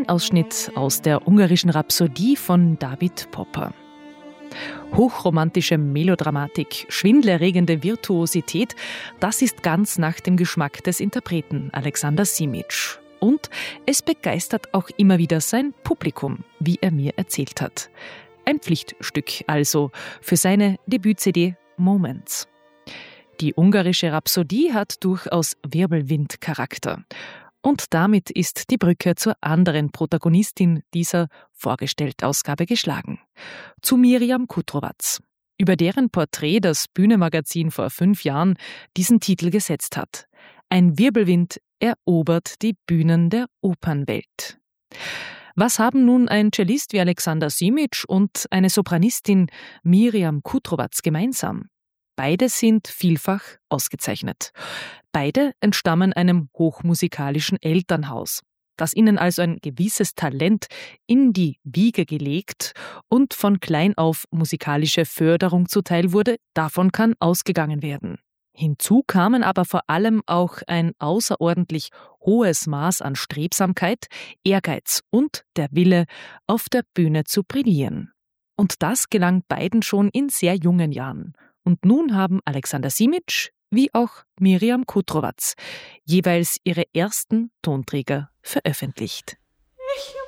Ein Ausschnitt aus der ungarischen Rhapsodie von David Popper. Hochromantische Melodramatik, schwindelerregende Virtuosität, das ist ganz nach dem Geschmack des Interpreten Alexander Simic. Und es begeistert auch immer wieder sein Publikum, wie er mir erzählt hat. Ein Pflichtstück also für seine Debüt-CD Moments. Die ungarische Rhapsodie hat durchaus Wirbelwind-Charakter. Und damit ist die Brücke zur anderen Protagonistin dieser Vorgestellt-Ausgabe geschlagen. Zu Miriam Kutrovaz, über deren Porträt das Bühne-Magazin vor 5 Jahren diesen Titel gesetzt hat. Ein Wirbelwind erobert die Bühnen der Opernwelt. Was haben nun ein Cellist wie Alexander Simic und eine Sopranistin Miriam Kutrovaz gemeinsam? Beide sind vielfach ausgezeichnet. Beide entstammen einem hochmusikalischen Elternhaus, das ihnen also ein gewisses Talent in die Wiege gelegt und von klein auf musikalische Förderung zuteil wurde, davon kann ausgegangen werden. Hinzu kamen aber vor allem auch ein außerordentlich hohes Maß an Strebsamkeit, Ehrgeiz und der Wille, auf der Bühne zu brillieren. Und das gelang beiden schon in sehr jungen Jahren. Und nun haben Alexander Simic wie auch Miriam Kutrovaz jeweils ihre ersten Tonträger veröffentlicht.